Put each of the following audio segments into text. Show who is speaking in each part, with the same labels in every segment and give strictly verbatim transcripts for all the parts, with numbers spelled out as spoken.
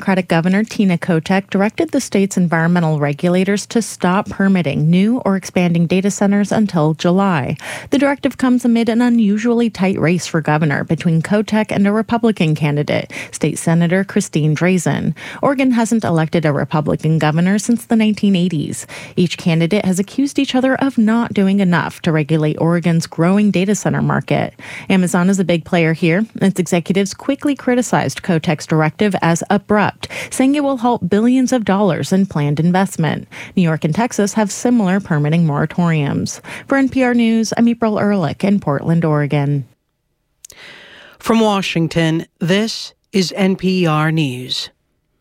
Speaker 1: Democratic Governor Tina Kotek directed the state's environmental regulators to stop permitting new or expanding data centers until July. The directive comes amid an unusually tight race for governor between Kotek and a Republican candidate, State Senator Christine Drazan. Oregon hasn't elected a Republican governor since the nineteen eighties. Each candidate has accused each other of not doing enough to regulate Oregon's growing data center market. Amazon is a big player here. Its executives quickly criticized Kotek's directive as abrupt, saying it will halt billions of dollars in planned investment. New York and Texas have similar permitting moratoriums. For N P R News, I'm April Ehrlich in Portland, Oregon.
Speaker 2: From Washington, this is N P R News.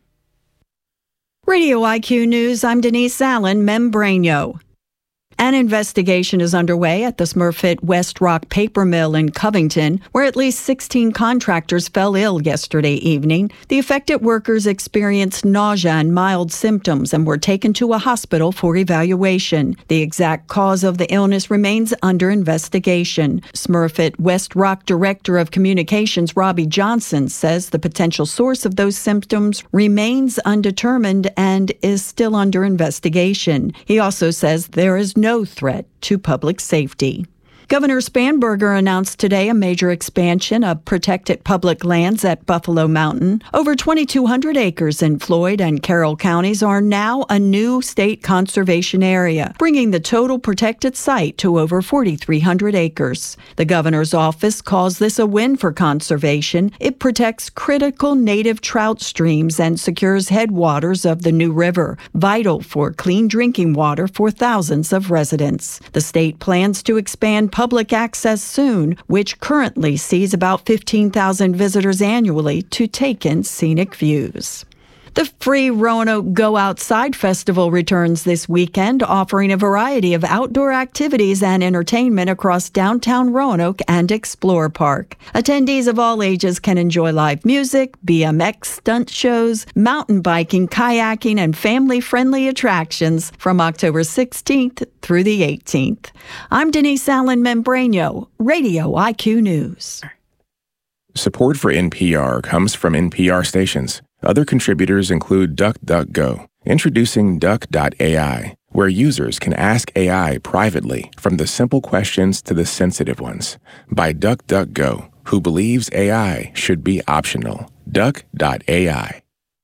Speaker 3: Radio I Q News, I'm Denise Allen, Membrano. An investigation is underway at the Smurfit West Rock paper mill in Covington, where at least sixteen contractors fell ill yesterday evening. The affected workers experienced nausea and mild symptoms and were taken to a hospital for evaluation. The exact cause of the illness remains under investigation. Smurfit West Rock Director of Communications Robbie Johnson says the potential source of those symptoms remains undetermined and is still under investigation. He also says there is no no threat to public safety. Governor Spanberger announced today a major expansion of protected public lands at Buffalo Mountain. Over twenty-two hundred acres in Floyd and Carroll counties are now a new state conservation area, bringing the total protected site to over forty-three hundred acres. The governor's office calls this a win for conservation. It protects critical native trout streams and secures headwaters of the New River, vital for clean drinking water for thousands of residents. The state plans to expand public access soon, which currently sees about fifteen thousand visitors annually to take in scenic views. The free Roanoke Go Outside Festival returns this weekend, offering a variety of outdoor activities and entertainment across downtown Roanoke and Explore Park. Attendees of all ages can enjoy live music, B M X stunt shows, mountain biking, kayaking, and family-friendly attractions from October sixteenth through the eighteenth. I'm Denise Allen Membrano, Radio I Q News.
Speaker 4: Support for N P R comes from N P R stations. Other contributors include DuckDuckGo, introducing Duck dot A I, where users can ask A I privately from the simple questions to the sensitive ones, by DuckDuckGo, who believes A I should be optional. Duck dot A I.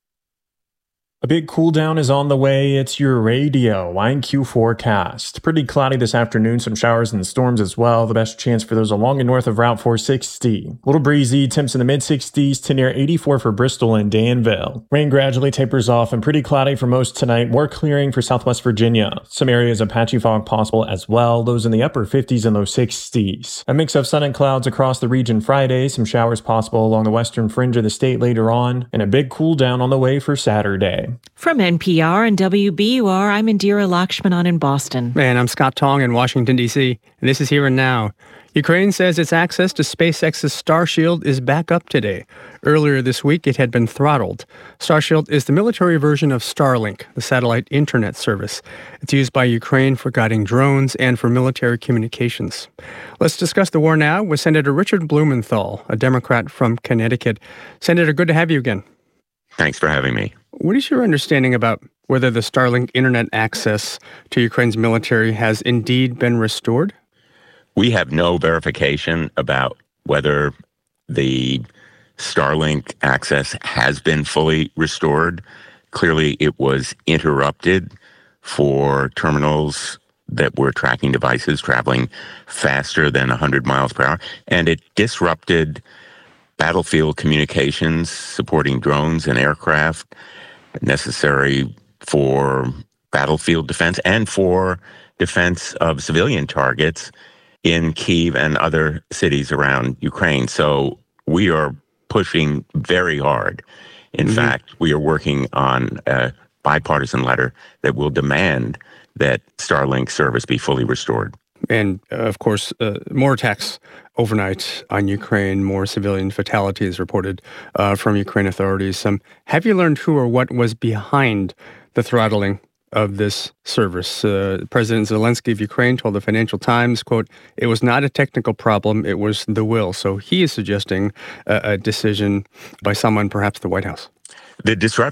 Speaker 5: A big cool down is on the way. It's your radio I Q forecast. Pretty cloudy this afternoon, some showers and storms as well. The best chance for those along and north of Route four sixty. A little breezy, temps in the mid sixties to near eighty-four for Bristol and Danville. Rain gradually tapers off and pretty cloudy for most tonight. More clearing for Southwest Virginia. Some areas of patchy fog possible as well. Those in the upper fifties and low sixties. A mix of sun and clouds across the region Friday. Some showers possible along the western fringe of the state later on. And a big cool down on the way for Saturday.
Speaker 6: From N P R and W B U R, I'm Indira Lakshmanan in Boston.
Speaker 7: And I'm Scott Tong in Washington, D C, and this is Here and Now. Ukraine says its access to SpaceX's Starshield is back up today. Earlier this week, it had been throttled. Starshield is the military version of Starlink, the satellite internet service. It's used by Ukraine for guiding drones and for military communications. Let's discuss the war now with Senator Richard Blumenthal, a Democrat from Connecticut. Senator, good to have you again.
Speaker 8: Thanks for having me.
Speaker 7: What is your understanding about whether the Starlink internet access to Ukraine's military has indeed been restored?
Speaker 8: We have no verification about whether the Starlink access has been fully restored. Clearly, it was interrupted for terminals that were tracking devices traveling faster than one hundred miles per hour, and it disrupted battlefield communications supporting drones and aircraft necessary for battlefield defense and for defense of civilian targets in Kyiv and other cities around Ukraine. So we are pushing very hard. In mm-hmm. fact, we are working on a bipartisan letter that will demand that Starlink service be fully restored.
Speaker 7: And, uh, of course, uh, more attacks overnight on Ukraine, more civilian fatalities reported uh, from Ukraine authorities. Um, have you learned who or what was behind the throttling of this service? Uh, President Zelensky of Ukraine told the Financial Times, quote, "It was not a technical problem, it was the will." So he is suggesting a, a decision by someone, perhaps the White House.
Speaker 8: The disruption